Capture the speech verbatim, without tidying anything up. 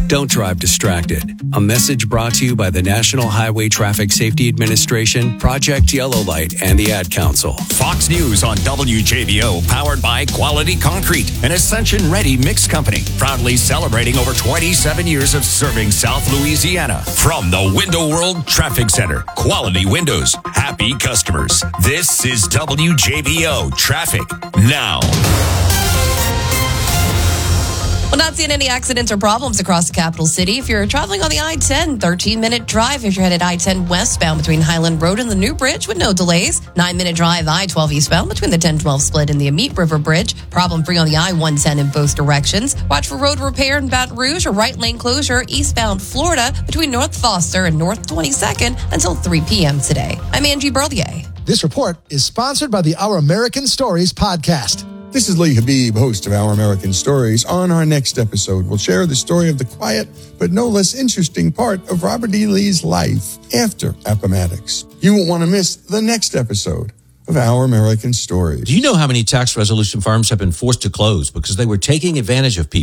Don't drive distracted. A message brought to you by the National Highway Traffic Safety Administration, Project Yellow Light, and the Ad Council. Fox News on W J B O, powered by Quality Concrete, an Ascension Ready mix company, proudly celebrating over twenty-seven years of serving South Louisiana. From the Window World Traffic Center, quality windows, happy customers. This is W J B O Traffic Now. Well, not seeing any accidents or problems across the capital city. If you're traveling on the I ten, thirteen-minute drive if you're headed I ten westbound between Highland Road and the New Bridge with no delays. nine-minute drive I twelve eastbound between the ten twelve split and the Amite River Bridge. Problem-free on the I one ten in both directions. Watch for road repair in Baton Rouge or right lane closure eastbound Florida between North Foster and North twenty-second until three p.m. today. I'm Angie Berlier. This report is sponsored by the Our American Stories podcast. This is Lee Habib, host of Our American Stories. On our next episode, we'll share the story of the quiet but no less interesting part of Robert E. Lee's life after Appomattox. You won't want to miss the next episode of Our American Stories. Do you know how many tax resolution firms have been forced to close because they were taking advantage of people?